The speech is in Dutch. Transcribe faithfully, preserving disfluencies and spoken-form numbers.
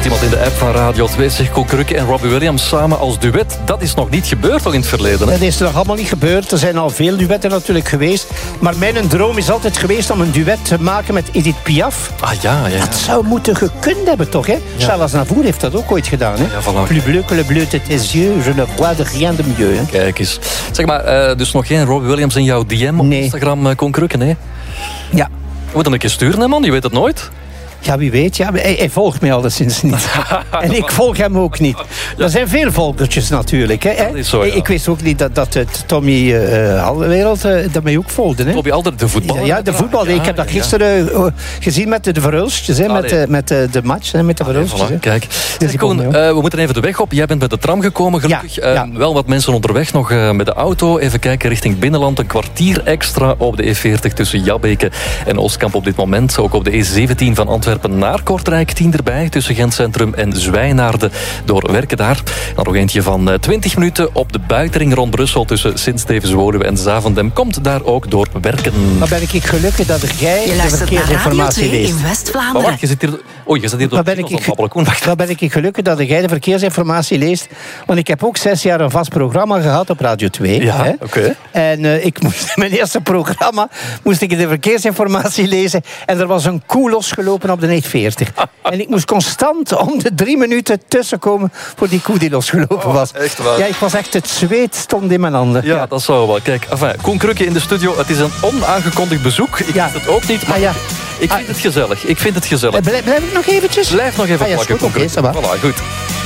iemand in de app van Radio twee zegt Koen Krukke en Robbie Williams samen als duet. Dat is nog niet gebeurd toch in het verleden? Hè? Dat is nog allemaal niet gebeurd. Er zijn al veel duetten natuurlijk geweest. Maar mijn droom is altijd geweest om een duet te maken met Edith Piaf. Ah ja, ja. Dat zou moeten gekund hebben toch, hè? Ja. Charles Aznavour heeft dat ook ooit gedaan, hè? Ja, voilà. Plus bleu que le bleu de tes yeux, je ne vois de rien de mieux. Hè? Kijk eens. Zeg maar, uh, dus nog geen Robbie Williams in jouw D M op nee. Instagram, uh, Koen Krukke, nee? Ja. Je moet hem een keer sturen, hè, man? Je weet het nooit. Ja, wie weet. Ja, hij, hij volgt mij alleszins niet. En ik volg hem ook niet. Ja. Er zijn veel volgertjes natuurlijk. Hè. Dat is zo, ja. Ik wist ook niet dat, dat het Tommy uh, Halwereld uh, dat mij ook volgde. Hè. Tommy Alder, de voetballer. Ja, de voetbal. Ja, ik heb dat gisteren uh, gezien met de, de Verhulstjes. Hè, met, uh, met uh, de match, hè, met de Verhulstjes. Voilà, kijk. Dus Koen, uh, we moeten even de weg op. Jij bent met de tram gekomen, gelukkig. Ja, ja. Uh, wel wat mensen onderweg nog uh, met de auto. Even kijken richting binnenland. Een kwartier extra op de E veertig tussen Jabbeke en Oostkamp op dit moment. Ook op de E zeventien van Antwerpen naar Kortrijk. tien erbij tussen Gentcentrum en Zwijnaarden door werken daar. Dan nog eentje van twintig minuten op de buitenring rond Brussel tussen Sint-Stevens-Woluwe en Zaventem. Komt daar ook door werken. Maar ben ik gelukkig dat jij je de verkeersinformatie leest. In West-Vlaanderen. Maar wacht, je zit hier... Oh, je zit hier door ben ik, Dan ben ik gelukkig dat jij de verkeersinformatie leest. Want ik heb ook zes jaar een vast programma gehad op Radio twee. Ja, oké. Okay. En uh, ik moest in mijn eerste programma moest ik de verkeersinformatie lezen. En er was een koe losgelopen op de E veertig. En ik moest constant om de drie minuten tussenkomen voor die koe die losgelopen was. Oh, echt waar? Ja, ik was echt, het zweet stond in mijn handen. Ja, ja. Dat zou wel. Kijk, enfin, Koen Krukke in de studio. Het is een onaangekondigd bezoek. Ik ja. weet het ook niet, maar ah, ja. ik vind ah. het gezellig. Ik vind het gezellig. Blijf, blijf ik nog eventjes? Blijf nog even ah, ja, plakken, goed, Koen Krukke. Okay, voilà, goed.